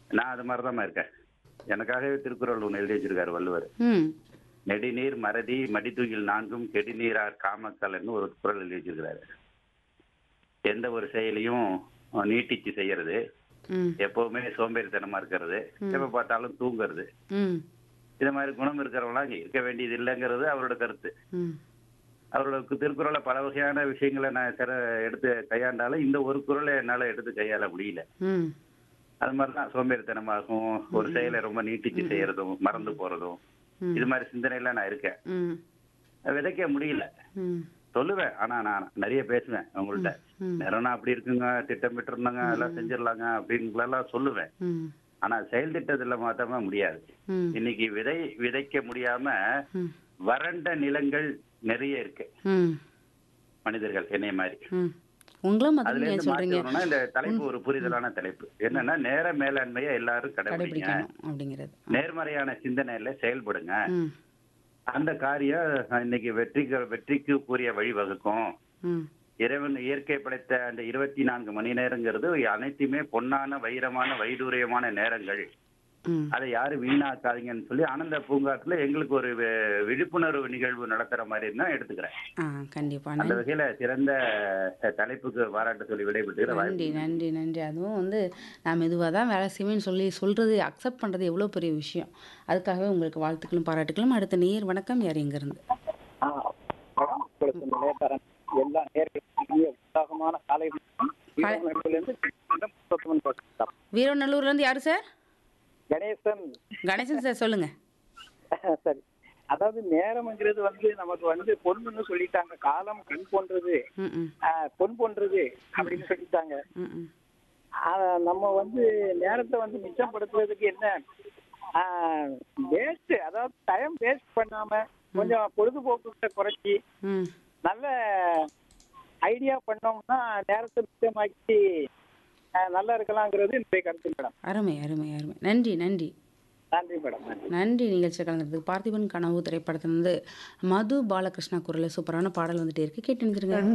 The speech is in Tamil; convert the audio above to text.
நான் அது மாதிரி தான் இருக்கேன். எனக்காகவே திருக்குறள் ஒன்று எழுதி வச்சிருக்காரு வள்ளுவர். ம். நெடுநீர் மறதி மடித்துகில் நான்கும் கெடுநீரார் காமக்கலன்னு ஒரு குறள் எழுதி வச்சிருக்காரு. எந்த ஒரு செயலையும் நீட்டிச்சு செய்யறது, ம். எப்பவுமே சோம்பேறித்தனமா இருக்கிறது, எப்ப பார்த்தாலும் தூங்குறது, ம். இது மாதிரி குணம் இருக்கிறவங்களாம் இங்க இருக்க வேண்டியது இல்லைங்கிறது அவரோட கருத்து. ம். அவர்களுக்கு திருக்குறளை பல வகையான விஷயங்களை நான் எடுத்து கையாண்டாலும் இந்த ஒரு குறளை என்னால எடுத்து கையாள முடியல. ம். அது மாதிரிதான் சோம்பேறித்தனமாகும், ஒரு செயலை ரொம்ப நீட்டிச்சு செய்யறதும், மறந்து போறதும், ம். இது மாதிரி சிந்தனையில நான் இருக்கேன். ம். விதைக்க முடியல. ம். சொல்லுவேன், ஆனா நான் நிறைய பேசுவேன் உங்கள்ட்ட. ம். நேரம் அப்படி இருக்குங்க, திட்டமிட்டு இருந்தாங்க, எல்லாம் செஞ்சிடலாங்க அப்படின்லாம் சொல்லுவேன். ம். ஆனா செயல் திட்டத்துல மாத்தமா முடியாது. ம். இன்னைக்கு விதைக்க முடியாம ம். வறண்ட நிலங்கள் நிறைய இருக்கு. ம். மனிதர்கள் என்னைய மாதிரி. ம். உங்களும் அதுல அதுன்னு இருந்து சொல்றீங்க. மாற்றணும்னா இந்த தலைப்பு ஒரு புரிதலான தலைப்பு. என்னன்னா நேர மேலாண்மையை எல்லாரும் கடைபிடிங்க, கடைபிடிக்கணும் அப்படிங்கிறது. நேர்மறையான சிந்தனையில செயல்படுங்க. ம். அந்த காரியம் இன்னைக்கு வெற்றிக்குரிய வழிவகுக்கும். ம். இறைவன் இயற்கை படைத்த அந்த 24 மணி நேரங்கிறது அனைத்துமே பொன்னான வைரமான வைடூரியமான நேரங்கள். ம். அதை யாரும் வீணாக்காதீங்கன்னு சொல்லி ஆனந்த பூங்காட்டுல எங்களுக்கு ஒரு விழிப்புணர்வு நிகழ்வு நடத்துற மாதிரி தான் எடுத்துக்கிறேன். கண்டிப்பா. அந்த வகையில சிறந்த தலைப்புக்கு பாராட்டு சொல்லி விடைபெற்றுகிற நன்றி, வாய்ப்பு. நன்றி, நன்றி. அதுவும் நான் மெதுவா தான் வேலை செய்வேன்னு சொல்றது அக்செப்ட் பண்றது எவ்வளோ பெரிய விஷயம். அதுக்காகவே உங்களுக்கு வாழ்த்துக்களும், பாராட்டுக்களும். அடுத்த நேயர் வணக்கம். யார் எங்கிருந்து? ஆ, உங்களுக்கு நிலையத்தரன் எல்லா நேர்களுக்கும் உற்சாகமான காலை வணக்கம். வீரநல்லூர்லேருந்து புருஷோத்தமன் பேசுறேன். வீரநல்லூர்லேருந்து யாரு சார்? கணேசன். கணேசன் சார் சொல்லுங்க. சரி, அதாவது நேரம்ங்கிறது நமக்கு பொண்ணுன்னு சொல்லிட்டாங்க. காலம் கண் போன்றது, ம். ம். பொன் போன்றது அப்படின்னு சொல்லிட்டாங்க. ம். ம். நம்ம நேரத்தை மிச்சப்படுத்துறதுக்கு என்ன வேஸ்ட், அதாவது டைம் வேஸ்ட் பண்ணாம கொஞ்சம் பொழுதுபோக்கு குறைச்சி ம். நல்ல ஐடியா பண்ணோம்னா நேரத்தை மிச்சமாக்கி நல்லா இருக்கலாங்கிறது என்னுடைய கருத்து மேடம். அருமை, அருமை, அருமை. நன்றி, நன்றி. நன்றி மேடம். நன்றி. நன்றி நிகழ்ச்சியில் கலந்துறதுக்கு. பார்த்திபன் கனவு திரைப்படத்திலிருந்து மது பாலகிருஷ்ணா குரலில் சூப்பரான பாடல் வந்துட்டே இருக்கு. கேட்டு நிறுத்துருங்க.